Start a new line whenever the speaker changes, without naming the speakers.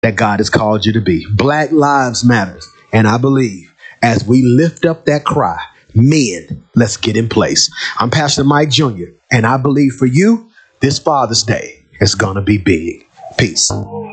that God has called you to be. Black Lives Matters. And I believe as we lift up that cry, men, let's get in place. I'm Pastor Mike Jr., and I believe for you, this Father's Day is going to be big. Peace.